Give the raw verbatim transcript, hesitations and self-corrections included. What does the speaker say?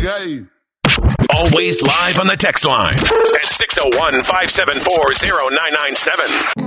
game. Always live on the text line at six oh one, five seven four, oh nine nine seven.